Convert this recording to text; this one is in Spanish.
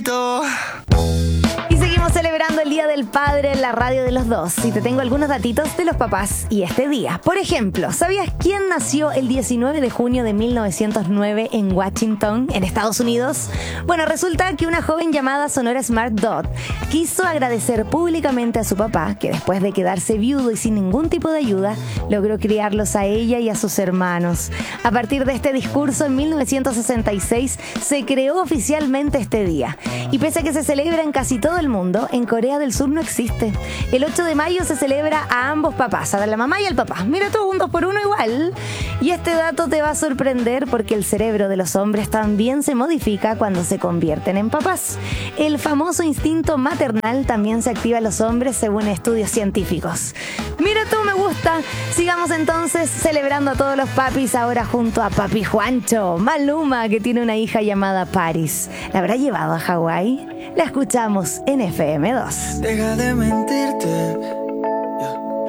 Y seguimos celebrando el Día del Padre en la radio de los dos. Y te tengo algunos datitos de los papás y este día. Por ejemplo, ¿sabías quién nació el 19 de junio de 1909 en Washington, en Estados Unidos? Bueno, resulta que una joven llamada Sonora Smart Dodd quiso agradecer públicamente a su papá, que después de quedarse viudo y sin ningún tipo de ayuda, logró criarlos a ella y a sus hermanos. A partir de este discurso, en 1966, se creó oficialmente este día. Y pese a que se celebra en casi todo el mundo, en Corea del Sur no existe. El 8 de mayo se celebra a ambos papás, a la mamá y al papá. Mira tú, un 2 por 1 igual. Y este dato te va a sorprender porque el cerebro de los hombres también se modifica cuando se convierten en papás. El famoso instinto maternal también se activa en los hombres según estudios científicos. Mira tú, me gusta. Sigamos entonces celebrando a todos los papis ahora junto a Papi Juancho, Maluma, que tiene una hija llamada Paris. ¿La habrá llevado a Hawái? La escuchamos en FM2. Deja de mentirte